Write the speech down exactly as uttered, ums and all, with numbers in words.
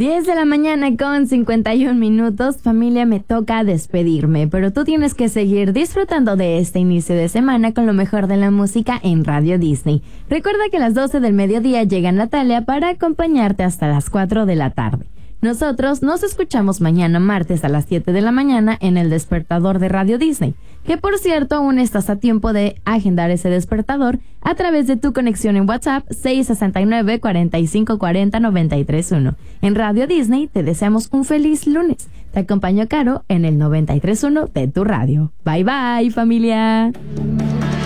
diez de la mañana con cincuenta y un minutos. Familia, me toca despedirme, pero tú tienes que seguir disfrutando de este inicio de semana con lo mejor de la música en Radio Disney. Recuerda que a las doce del mediodía llega Natalia para acompañarte hasta las cuatro de la tarde. Nosotros nos escuchamos mañana martes a las siete de la mañana en el despertador de Radio Disney, que por cierto aún estás a tiempo de agendar ese despertador a través de tu conexión en WhatsApp seis seis nueve, cuatro cinco cuatro cero, nueve tres uno. En Radio Disney te deseamos un feliz lunes. Te acompañó Caro en el noventa y tres punto uno de tu radio. Bye bye, familia.